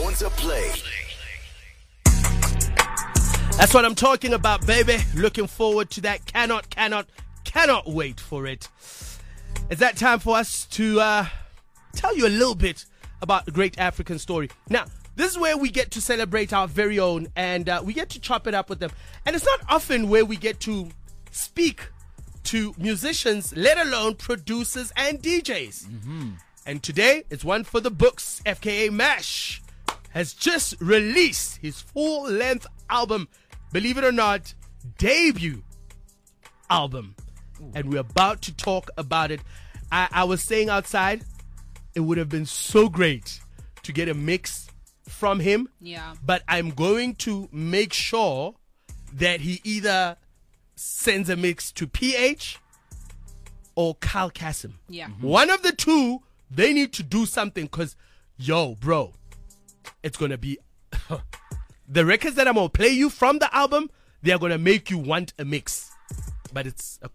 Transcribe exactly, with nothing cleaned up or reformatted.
on to play. That's what I'm talking about, baby. Looking forward to that. Cannot, cannot, cannot wait for it. It's that time for us to uh, tell you a little bit about the great African story. Now, this is where we get to celebrate our very own, and uh, we get to chop it up with them. And it's not often where we get to speak to musicians, let alone producers and D Js. Mm-hmm. And today, it's one for the books. F K A Mash has just released his full-length album, believe it or not, debut album. Ooh. And we're about to talk about it. I, I was saying outside, it would have been so great to get a mix from him. Yeah. But I'm going to make sure that he either sends a mix to P H or Kyle Kasim. Yeah. Mm-hmm. One of the two, they need to do something because, yo, bro, it's going to be... the records that I'm going to play you from the album, they're going to make you want a mix. But it's a